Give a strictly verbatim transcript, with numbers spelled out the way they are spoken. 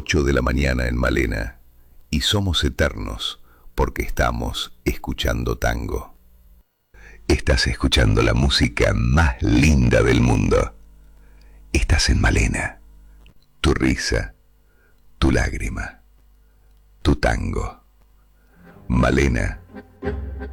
ocho de la mañana en Malena y somos eternos porque estamos escuchando tango. Estás escuchando la música más linda del mundo. Estás en Malena. Tu risa, tu lágrima, tu tango. Malena